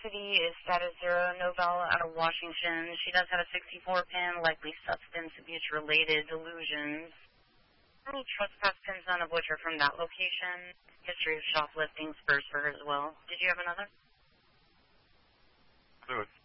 custody is status 0, Novella out of Washington. She does have a 64 pin, likely substance abuse-related delusions. Any trespass pins, none of which are from that location. History of shoplifting, spurs for her as well. Did you have another? Do it.